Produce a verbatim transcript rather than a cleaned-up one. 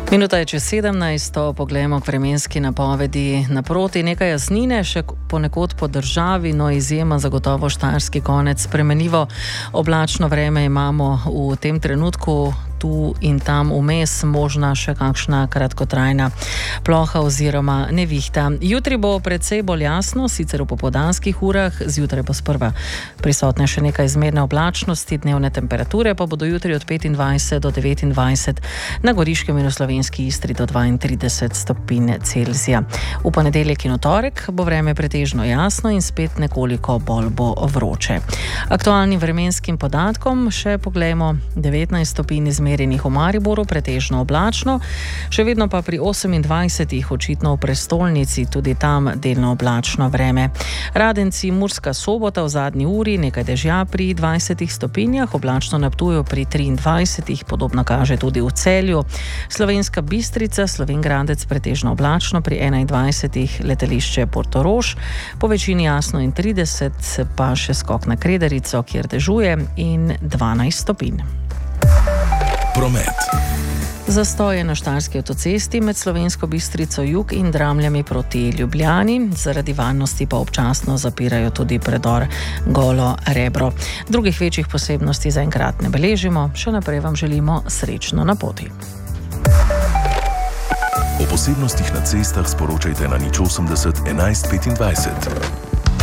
Minuta je čez sedemnajsto, poglejmo k vremenski napovedi. Naproti nekaj jasnine, še ponekod po državi, no izjema zagotovo štajerski konec. Spremenljivo oblačno vreme imamo v tem trenutku, tu in tam vmes možna še kakšna kratkotrajna ploha oziroma nevihta. Jutri bo precej bolj jasno, sicer v popoldanskih urah, zjutraj bo sprva prisotne še nekaj zmerne oblačnosti, dnevne temperature pa bodo jutri od petindvajset do devetindvajset, na Goriškem in v Slovenski Istri do dvaintrideset stopinj Celzija. V ponedeljek in v torek bo vreme pretežno jasno in spet nekoliko bolj bo vroče. Aktualnim vremenskim podatkom še poglejmo: devetnajst stopinj izmerjenih v Mariboru, pretežno oblačno, še vedno pa pri osemindvajsetih očitno v prestolnici, tudi tam delno oblačno vreme. Radenci, Murska Sobota v zadnji uri, nekaj dežja pri dvajsetih stopinjah, oblačno na Ptuju pri triindvajsetih, podobno kaže tudi v Celju. Slovenska Bistrica, Slovenj Gradec pretežno oblačno pri enaindvajsetih, letališče Portorož po večini jasno in trideset, pa še skok na Kredarico, kjer dežuje, in dvanajst stopinj. Promet. Zastoj je na štajerski avtocesti med Slovensko Bistrico jug in Dramljami proti Ljubljani, zaradi varnosti pa občasno zapirajo tudi predor Golo Rebro. Drugih večjih posebnosti zaenkrat ne beležimo, še naprej vam želimo srečno na poti. O posebnostih na cestah sporočajte na nič osemdeset enajst petindvajset.